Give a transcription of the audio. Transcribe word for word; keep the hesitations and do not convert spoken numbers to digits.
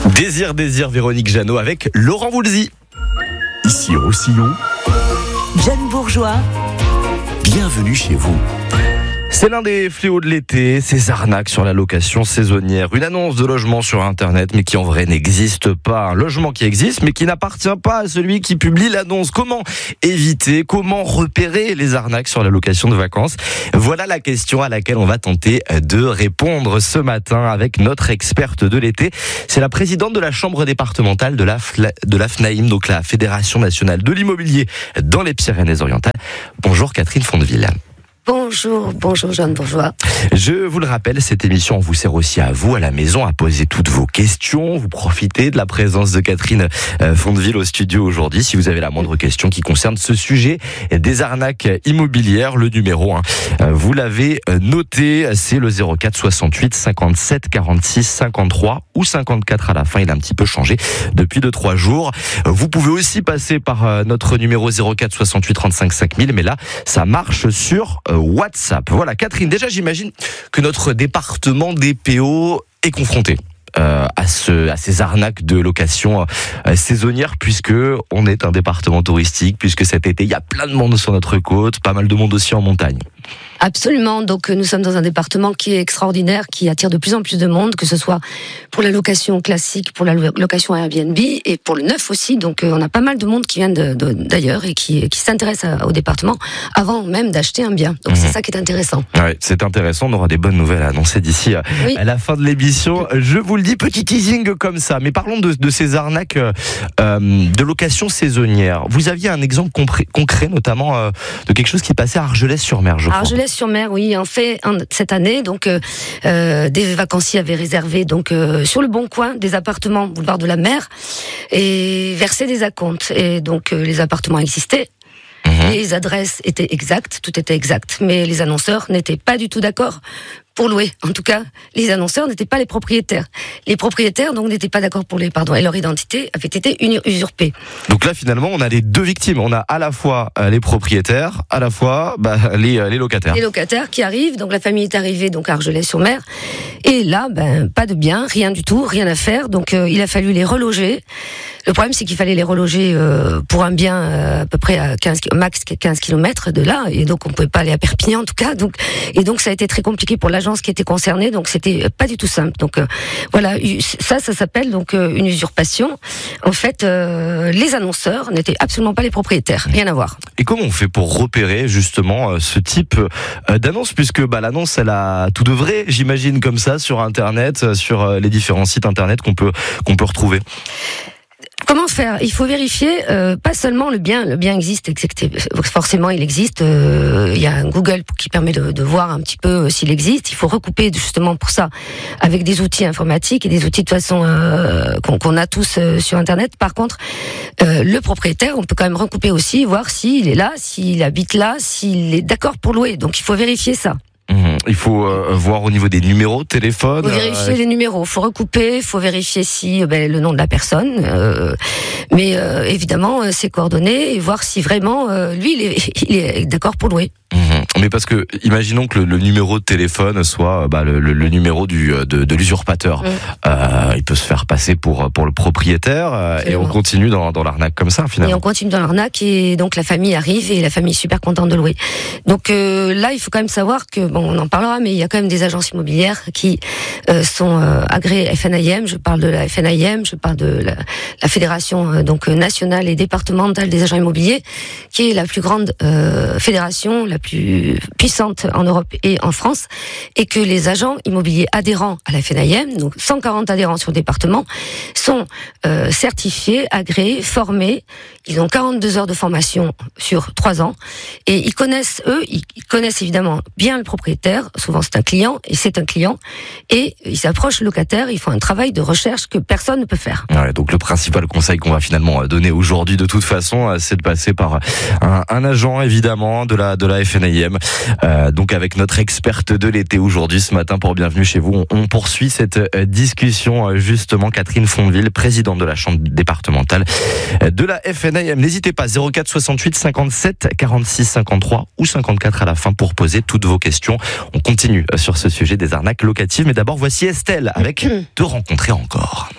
Désir, désir, Véronique Jeannot avec Laurent Voulzy. Ici Roussillon, Jeanne Bourgeois, bienvenue chez vous. C'est l'un des fléaux de l'été, ces arnaques sur la location saisonnière. Une annonce de logement sur Internet, mais qui en vrai n'existe pas. Un logement qui existe, mais qui n'appartient pas à celui qui publie l'annonce. Comment éviter, comment repérer les arnaques sur la location de vacances? Voilà la question à laquelle on va tenter de répondre ce matin avec notre experte de l'été. C'est la présidente de la chambre départementale de la, Fla... de la FNAIM, donc la Fédération nationale de l'immobilier dans les Pyrénées-Orientales. Bonjour Catherine Fondeville. bonjour, bonjour Jeanne Bourgeois. Je vous le rappelle, cette émission vous sert aussi à vous, à la maison, à poser toutes vos questions. Vous profitez de la présence de Catherine Fondeville au studio aujourd'hui. Si vous avez la moindre question qui concerne ce sujet des arnaques immobilières, le numéro, hein, vous l'avez noté, c'est le zéro quatre soixante-huit cinquante-sept quarante-six cinquante-trois ou cinquante-quatre à la fin. Il a un petit peu changé depuis deux trois jours. Vous pouvez aussi passer par notre numéro zéro quatre soixante-huit trente-cinq cinq mille, mais là, ça marche sur WhatsApp. Voilà, Catherine, déjà j'imagine que notre département des P O est confronté euh, à, ce, à ces arnaques de location euh, saisonnière, puisque on est un département touristique, puisque cet été il y a plein de monde sur notre côte, pas mal de monde aussi en montagne. Absolument, donc nous sommes dans un département qui est extraordinaire, qui attire de plus en plus de monde, que ce soit pour la location classique, pour la location Airbnb et pour le neuf aussi. Donc on a pas mal de monde qui vient de, de, d'ailleurs et qui, qui s'intéresse au département avant même d'acheter un bien. Donc mmh. c'est ça qui est intéressant. Ouais, c'est intéressant, on aura des bonnes nouvelles à annoncer d'ici oui. à la fin de l'émission. Je vous le dis, petit teasing comme ça. Mais parlons de, de ces arnaques euh, de location saisonnière. Vous aviez un exemple concret, concret notamment euh, de quelque chose qui passait à Argelès-sur-Mer, je crois. Argelès-sur-Mer, oui, en fait, en, cette année, donc euh, euh, des vacanciers avaient réservé donc euh, sur le Bon Coin des appartements boulevard de la Mer et versé des acomptes. Et donc euh, les appartements existaient. Mmh. Les adresses étaient exactes, tout était exact, mais les annonceurs n'étaient pas du tout d'accord pour louer. En tout cas, les annonceurs n'étaient pas les propriétaires. Les propriétaires, donc, n'étaient pas d'accord pour les, pardon, et leur identité avait été usurpée. Donc là, finalement, on a les deux victimes. On a à la fois les propriétaires, à la fois bah, les, les locataires. Les locataires qui arrivent. Donc la famille est arrivée donc à Argelès-sur-Mer. Et là, ben, pas de bien, rien du tout, rien à faire. Donc euh, il a fallu les reloger. Le problème, c'est qu'il fallait les reloger euh, pour un bien euh, à peu près à quinze, max quinze kilomètres de là. Et donc on pouvait pas aller à Perpignan, en tout cas. Donc, et donc ça a été très compliqué pour l'agence qui était concernée. Donc c'était pas du tout simple. Donc euh, voilà, ça, ça s'appelle donc euh, une usurpation. En fait, euh, les annonceurs n'étaient absolument pas les propriétaires. Rien à voir. Et comment on fait pour repérer justement euh, ce type euh, d'annonce, puisque bah, l'annonce, elle a tout de vrai, j'imagine, comme ça, sur Internet, sur euh, les différents sites Internet qu'on peut, qu'on peut retrouver. Comment faire? Il faut vérifier, euh, pas seulement le bien, le bien existe, forcément il existe, euh, il y a un Google qui permet de, de voir un petit peu euh, s'il existe. Il faut recouper justement pour ça avec des outils informatiques et des outils de toute façon euh, qu'on, qu'on a tous euh, sur Internet. Par contre, euh, le propriétaire, on peut quand même recouper aussi, voir s'il est là, s'il habite là, s'il est d'accord pour louer. Donc il faut vérifier ça. Mmh. Il faut euh, voir au niveau des numéros de téléphone. Il faut vérifier euh... les numéros, il faut recouper, il faut vérifier si ben, le nom de la personne, euh, mais euh, évidemment euh, ses coordonnées et voir si vraiment euh, lui il est, il est d'accord pour louer. Mmh. Mais parce que imaginons que le, le numéro de téléphone soit bah, le, le, le numéro du, de, de l'usurpateur. Mmh. Euh, il peut se faire passer pour pour le propriétaire euh, et on continue dans, dans l'arnaque comme ça finalement. Et on continue dans l'arnaque et donc la famille arrive et la famille est super contente de louer. Donc euh, là il faut quand même savoir que bon on en parlera mais il y a quand même des agences immobilières qui euh, sont euh, agréées F N I M. Je parle de la F N I M, je parle de la, la fédération euh, donc nationale et départementale des agents immobiliers, qui est la plus grande euh, fédération, la plus puissante en Europe et en France, et que les agents immobiliers adhérents à la F N I M, donc cent quarante adhérents sur le département, sont euh, certifiés, agréés, formés. Ils ont quarante-deux heures de formation sur trois ans et ils connaissent, eux, ils connaissent évidemment bien le propriétaire. Souvent c'est un client et c'est un client et ils s'approchent le locataire. Ils font un travail de recherche que personne ne peut faire. Ouais, donc le principal conseil qu'on va finalement donner aujourd'hui, de toute façon, c'est de passer par un, un agent évidemment de la de la F N I M. Euh, donc avec notre experte de l'été aujourd'hui ce matin pour Bienvenue chez vous, on, on poursuit cette discussion justement. Catherine Fondeville, présidente de la chambre départementale de la F N I M. N'hésitez pas, zéro quatre soixante-huit cinquante-sept quarante-six cinquante-trois ou cinquante-quatre à la fin pour poser toutes vos questions. On continue sur ce sujet des arnaques locatives, mais d'abord voici Estelle avec Te rencontrer encore.